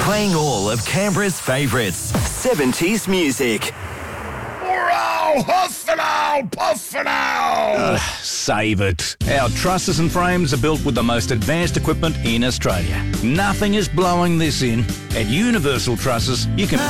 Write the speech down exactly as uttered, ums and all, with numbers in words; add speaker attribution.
Speaker 1: Playing all of Canberra's favourites, seventies music.
Speaker 2: Oh, huff and ow, puff and ow!
Speaker 3: Save it. Our trusses and frames are built with the most advanced equipment in Australia. Nothing is blowing this in. At Universal Trusses, you can